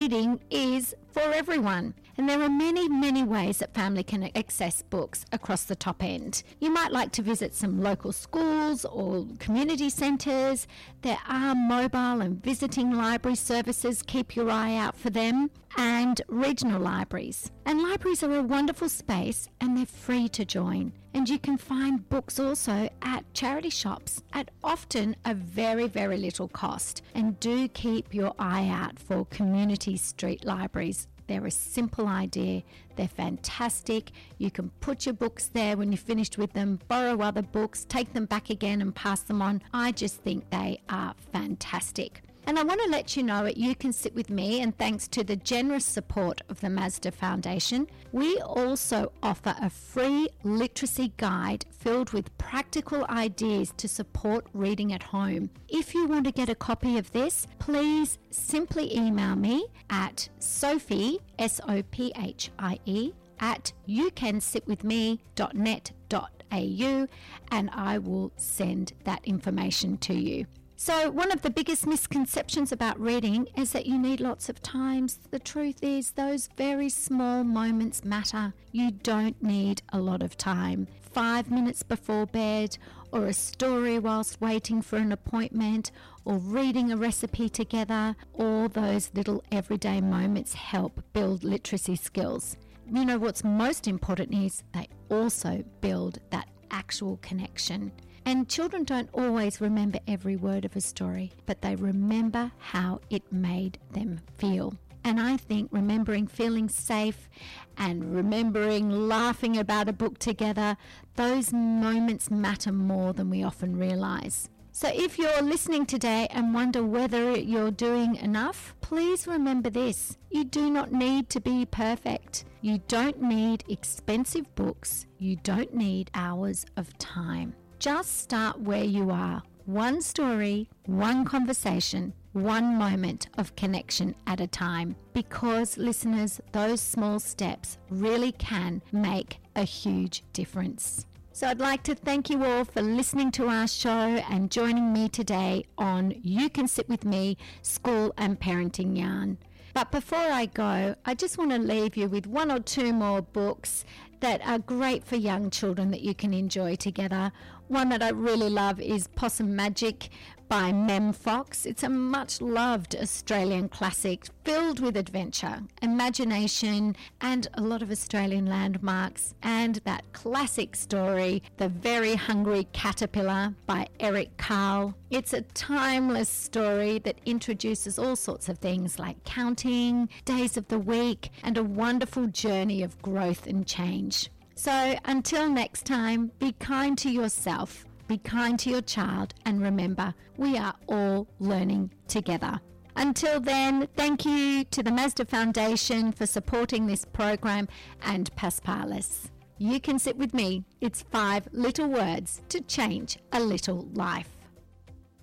reading is for everyone. And there are many, many ways that family can access books across the top end. You might like to visit some local schools or community centres. There are mobile and visiting library services. Keep your eye out for them. And regional libraries. And libraries are a wonderful space and they're free to join. And you can find books also at charity shops at often a very, very little cost. And do keep your eye out for community street libraries. They're a simple idea. They're fantastic. You can put your books there when you're finished with them, borrow other books, take them back again and pass them on. I just think they are fantastic. And I want to let you know that you can sit with me, and thanks to the generous support of the Mazda Foundation, we also offer a free literacy guide filled with practical ideas to support reading at home. If you want to get a copy of this, please simply email me at Sophie, Sophie, at youcansitwithme.net.au, and I will send that information to you. So one of the biggest misconceptions about reading is that you need lots of time. The truth is those very small moments matter. You don't need a lot of time. 5 minutes before bed, or a story whilst waiting for an appointment, or reading a recipe together, all those little everyday moments help build literacy skills. You know what's most important is they also build that actual connection. And children don't always remember every word of a story, but they remember how it made them feel. And I think remembering feeling safe and remembering laughing about a book together, those moments matter more than we often realize. So if you're listening today and wonder whether you're doing enough, please remember this. You do not need to be perfect. You don't need expensive books. You don't need hours of time. Just start where you are. One story, one conversation, one moment of connection at a time. Because, listeners, those small steps really can make a huge difference. So I'd like to thank you all for listening to our show and joining me today on You Can Sit With Me, School and Parenting Yarn. But before I go, I just want to leave you with one or two more books that are great for young children that you can enjoy together. One that I really love is Possum Magic by Mem Fox. It's a much loved Australian classic filled with adventure, imagination, and a lot of Australian landmarks. And that classic story, The Very Hungry Caterpillar by Eric Carle. It's a timeless story that introduces all sorts of things like counting, days of the week, and a wonderful journey of growth and change. So until next time, be kind to yourself, be kind to your child, and remember, we are all learning together. Until then, thank you to the Mazda Foundation for supporting this program and Paspalis. You Can Sit With Me. It's 5 little words to change a little life.